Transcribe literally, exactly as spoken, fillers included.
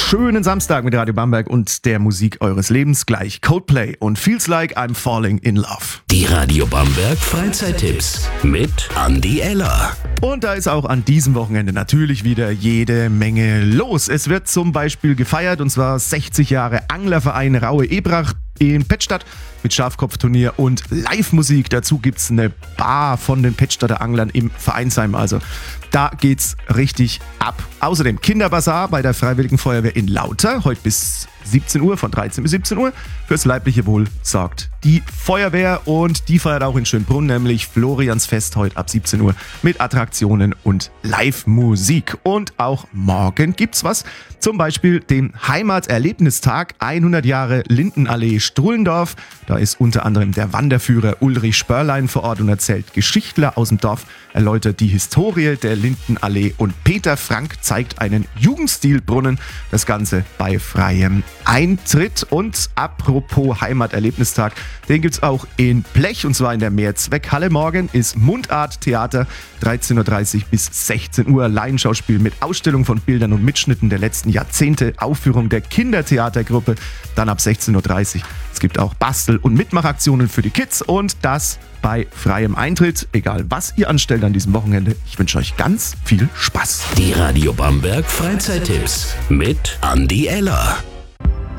schönen Samstag mit Radio Bamberg und der Musik eures Lebens. Gleich Coldplay und Feels Like I'm Falling in Love. Die Radio Bamberg Freizeittipps mit Andi Eller. Und da ist auch an diesem Wochenende natürlich wieder jede Menge los. Es wird zum Beispiel gefeiert, und zwar sechzig Jahre Anglerverein Raue Ebrach in Pettstadt mit Schafkopfturnier und Live-Musik. Dazu gibt's eine Bar von den Pettstadter Anglern im Vereinsheim. Also da geht's richtig ab. Außerdem Kinderbazar bei der Freiwilligen Feuerwehr in Lauter. Heute bis siebzehn Uhr, von dreizehn bis siebzehn Uhr. Fürs leibliche Wohl sorgt die Feuerwehr, und die feiert auch in Schönbrunn, nämlich Floriansfest heute ab siebzehn Uhr mit Attraktionen und Live-Musik. Und auch morgen gibt's was, zum Beispiel den Heimaterlebnistag, hundert Jahre Lindenallee Strullendorf. Da ist unter anderem der Wanderführer Ulrich Spörlein vor Ort und erzählt Geschichtler aus dem Dorf, erläutert die Historie der Lindenallee, und Peter Frank zeigt einen Jugendstilbrunnen. Das Ganze bei freiem Eintritt. Und apropos Heimaterlebnistag, den gibt's auch in Blech, und zwar in der Mehrzweckhalle. Morgen ist Mundarttheater, dreizehn Uhr dreißig bis sechzehn Uhr. Laienschauspiel mit Ausstellung von Bildern und Mitschnitten der letzten Jahrzehnte, Aufführung der Kindertheatergruppe, dann ab sechzehn Uhr dreißig. Es gibt auch Bastel- und Mitmachaktionen für die Kids, und das bei freiem Eintritt. Egal was ihr anstellt an diesem Wochenende, ich wünsche euch ganz viel Spaß. Die Radio Bamberg Freizeittipps mit Andi Eller.